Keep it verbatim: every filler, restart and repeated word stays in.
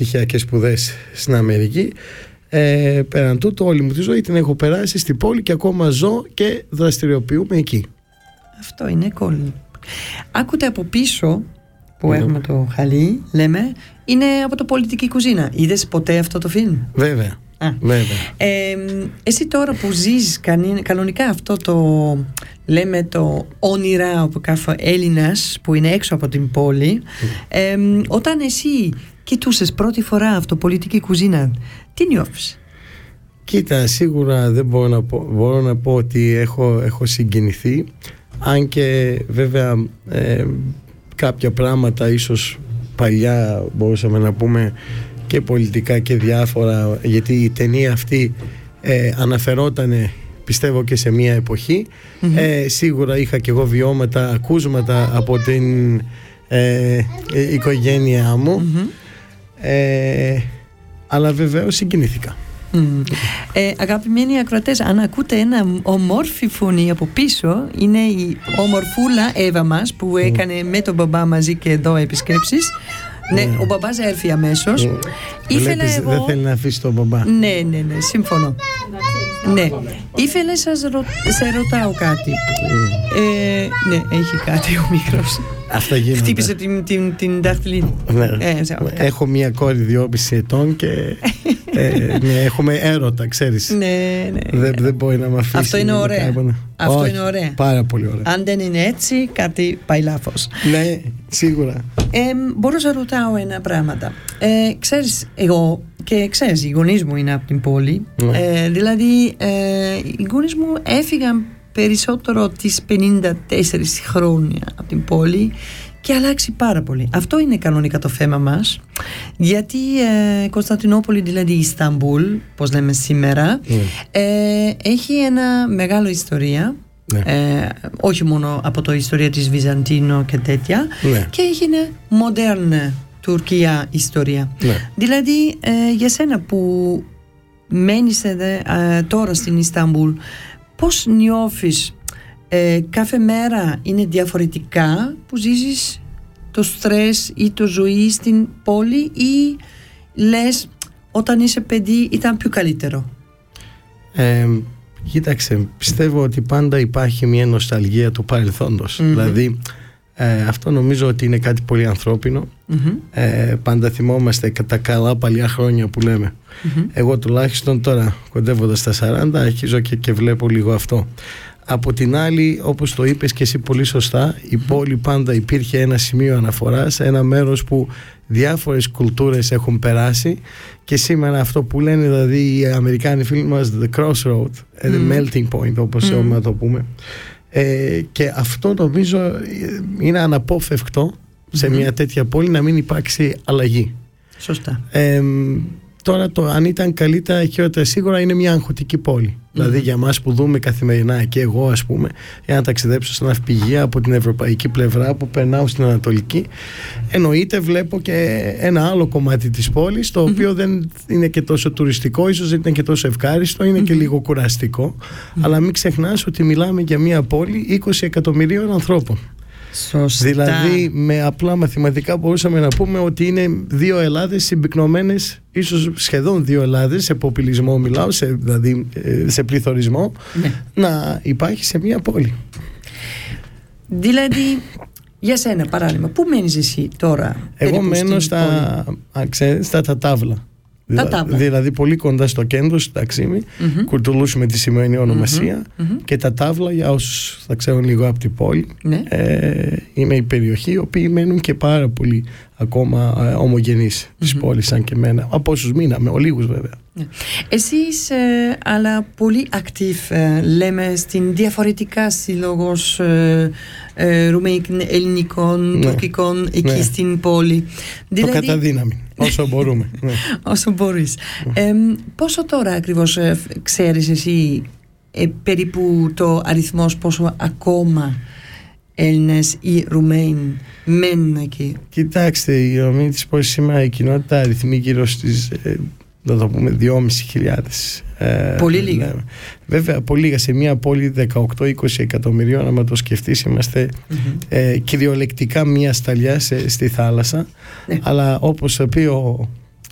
πτυχιακές σπουδές στην Αμερική. Ε, πέραν τούτου, όλη μου τη ζωή την έχω περάσει στην πόλη και ακόμα ζω και δραστηριοποιούμε εκεί. Αυτό είναι cool. Άκουτε από πίσω που mm. έχουμε το χαλί, λέμε, είναι από το Πολιτική Κουζίνα. Είδες ποτέ αυτό το φιλμ? Βέβαια. Α. Βέβαια. Ε, εσύ τώρα που ζεις κανονικά αυτό το, λέμε, το όνειρα από κάθε Έλληνας που είναι έξω από την πόλη, mm. ε, όταν εσύ κοιτούσες πρώτη φορά αυτό Πολιτική Κουζίνα, τι νιώθεις? Κοίτα, σίγουρα δεν μπορώ να πω, μπορώ να πω ότι έχω, έχω συγκινηθεί, αν και βέβαια ε, κάποια πράγματα ίσως παλιά μπορούσαμε να πούμε και πολιτικά και διάφορα, γιατί η ταινία αυτή ε, αναφερότανε, πιστεύω, και σε μια εποχή. Mm-hmm. ε, σίγουρα είχα και εγώ βιώματα, ακούσματα από την ε, ε, οικογένειά μου. Mm-hmm. ε, αλλά βεβαίως συγκινήθηκα. Mm. Ε, αγαπημένοι ακροατές, αν ακούτε ένα ομόρφη φωνή από πίσω, είναι η ομορφούλα Εύα μας που έκανε mm. με τον μπαμπά μαζί και εδώ επισκέψεις. Ναι, mm. ο μπαμπάς έρθει αμέσως. Mm. Ήθελα εγώ... Δεν θέλει να αφήσει τον μπαμπά. Ναι, ναι, ναι, σύμφωνο. Ναι, ήθελα σας ρω... σε ρωτάω κάτι. Mm. Ε, ναι, έχει κάτι ο μικρός. Αυτά γίνονται. Χτύπησε την, την, την δάχτυλη. Ναι. Ε, έχω μία κόρη δυόμιση ετών και ε, ναι, έχουμε έρωτα, ξέρεις. Ναι, ναι. Δεν, δεν μπορεί να με αφήσει. Αυτό είναι ωραία. Αυτό Όχι, είναι ωραία. Πάρα πολύ ωραία. Αν δεν είναι έτσι, κάτι πάει λάθος. Ναι, σίγουρα. Ε, μπορώ να ρωτάω ένα πράγματα. Ε, ξέρεις, εγώ και ξέρεις, οι γονείς μου είναι από την πόλη. Ναι. Ε, δηλαδή, ε, οι γονείς μου έφυγαν περισσότερο τις πενήντα τέσσερα χρόνια από την πόλη και αλλάξει πάρα πολύ. Αυτό είναι κανονικά το θέμα μας, γιατί ε, Κωνσταντινούπολη, δηλαδή Ισταμπούλ, πώς λέμε σήμερα, mm. ε, έχει ένα μεγάλο ιστορία. Yeah. Ε, όχι μόνο από το ιστορία της Βυζαντίνο και τέτοια, yeah. και έχει ένα μοντέρν Τουρκία ιστορία. Yeah. Δηλαδή ε, για σένα που μένεις ε, τώρα στην Ισταμπούλ, πώς νιώθεις? Ε, κάθε μέρα είναι διαφορετικά που ζήσεις το στρες ή το ζωή στην πόλη, ή λες όταν είσαι παιδί ήταν πιο καλύτερο? Ε, κοίταξε, πιστεύω ότι πάντα υπάρχει μια νοσταλγία του παρελθόντος. Mm-hmm. Δηλαδή ε, αυτό νομίζω ότι είναι κάτι πολύ ανθρώπινο. Mm-hmm. ε, πάντα θυμόμαστε τα καλά παλιά χρόνια που λέμε. Mm-hmm. Εγώ τουλάχιστον τώρα κοντεύοντας στα σαράντα αρχίζω και, και βλέπω λίγο αυτό. Από την άλλη, όπως το είπες και εσύ πολύ σωστά, η mm-hmm. πόλη πάντα υπήρχε ένα σημείο αναφοράς, ένα μέρος που διάφορες κουλτούρες έχουν περάσει, και σήμερα αυτό που λένε δηλαδή οι Αμερικάνοι φίλοι μας, the crossroad, mm-hmm. the melting point, όπως mm-hmm. να το πούμε, ε, και αυτό νομίζω είναι αναπόφευκτο σε mm-hmm. μια τέτοια πόλη να μην υπάρξει αλλαγή. Σωστά. Ε, Τώρα το αν ήταν καλύτερα ή χειρότερα, σίγουρα είναι μια αγχωτική πόλη. Mm. Δηλαδή για μας που δούμε καθημερινά, και εγώ ας πούμε, για να ταξιδέψω στα ναυπηγεία από την ευρωπαϊκή πλευρά που περνάω στην ανατολική, εννοείται βλέπω και ένα άλλο κομμάτι της πόλης, το οποίο mm-hmm. δεν είναι και τόσο τουριστικό, ίσως δεν είναι και τόσο ευχάριστο, είναι mm-hmm. και λίγο κουραστικό. Mm-hmm. Αλλά μην ξεχνάς ότι μιλάμε για μια πόλη είκοσι εκατομμυρίων ανθρώπων. Σωστά. Δηλαδή με απλά μαθηματικά μπορούσαμε να πούμε ότι είναι δύο Ελλάδες συμπυκνωμένες, ίσως σχεδόν δύο Ελλάδες, σε ποπιλισμό μιλάω, σε, δηλαδή σε πληθωρισμό, ναι. να υπάρχει σε μια πόλη. Δηλαδή για σένα παράδειγμα, πού μένεις εσύ τώρα? Εγώ μένω στα, α, ξέρεις, στα Τατάβλα. Τα δηλαδή πολύ κοντά στο κέντρο, στο Ταξίμι, mm-hmm. Κουρτουλούς με τη σημερινή ονομασία, mm-hmm. και τα Τάβλα, για όσους θα ξέρουν λίγο από την πόλη, mm-hmm. ε, είναι η περιοχή, οι οποίοι μένουν και πάρα πολύ ακόμα ε, ομογενείς mm-hmm. της πόλης, σαν και εμένα, από όσους μείναμε, ολίγους βέβαια. Yeah. Εσείς ε, αλλά πολύ active, ε, λέμε, στην διαφορετικά σύλλογος ε, ε, ρουμαϊκών, ελληνικών, ναι. τουρκικών εκεί ναι. στην πόλη. Δηλαδή, το κατά δύναμη, όσο μπορούμε. ναι. Όσο μπορείς. ε, Πόσο τώρα ακριβώς ε, ξέρεις εσύ ε, περίπου το αριθμός, πόσο ακόμα Έλληνες ή Ρουμαίοι μένουν εκεί? Κοιτάξτε, η Ρωμή της πόλης σήμερα η κοινότητα αριθμεί γύρω στις ε, να το πούμε δυόμισι χιλιάδες. Ε, πολύ λίγα. Ναι. Βέβαια, πολύ λίγα. Σε μια πόλη δεκαοκτώ είκοσι εκατομμυρίων, άμα το σκεφτείς, είμαστε mm-hmm. ε, κυριολεκτικά μια σταλιά σε, στη θάλασσα. Ναι. Αλλά όπως πει ο